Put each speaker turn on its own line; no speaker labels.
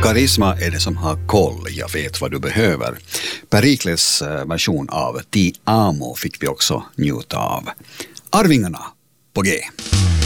Karisma är det som har koll, jag vet vad du behöver. Perikles version av Ti Amo fick vi också njuta av. Arvingarna på G.